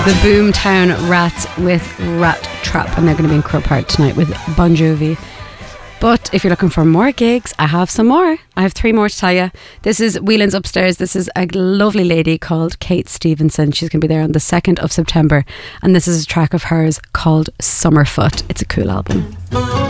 The Boomtown Rats with Rat Trap, and they're going to be in Crow Park tonight with Bon Jovi. But if you're looking for more gigs, I have some more. I have 3 more to tell you. This is Whelan's Upstairs. This is a lovely lady called Kate Stevenson. She's going to be there on the 2nd of September, and this is a track of hers called Summerfoot. It's a cool album.